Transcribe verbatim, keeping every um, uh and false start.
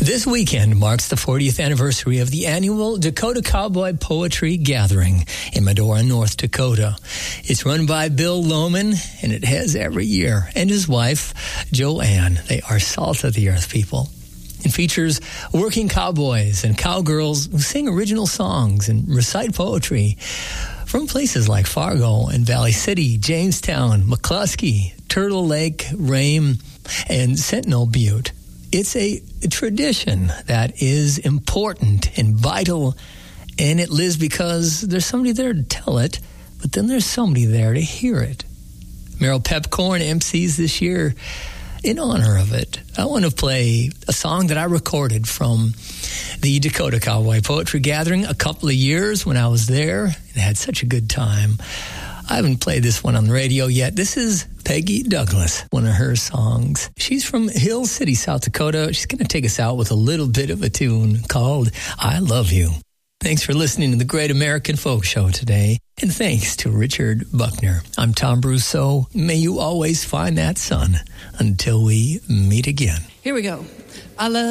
This weekend marks the fortieth anniversary of the annual Dakota Cowboy Poetry Gathering in Medora, North Dakota. It's run by Bill Lohman, and it has every year, and his wife, Joanne. They are salt of the earth people. It features working cowboys and cowgirls who sing original songs and recite poetry from places like Fargo and Valley City, Jamestown, McCluskey, Turtle Lake, Rame, and Sentinel Butte. It's a tradition that is important and vital, and it lives because there's somebody there to tell it, but then there's somebody there to hear it. Meryl Pepcorn M Cs this year in honor of it. I want to play a song that I recorded from the Dakota Cowboy Poetry Gathering a couple of years when I was there and had such a good time. I haven't played this one on the radio yet. This is Peggy Douglas, one of her songs. She's from Hill City, South Dakota. She's going to take us out with a little bit of a tune called I Love You. Thanks for listening to the Great American Folk Show today. And thanks to Richard Buckner. I'm Tom Brousseau. May you always find that sun until we meet again. Here we go. I love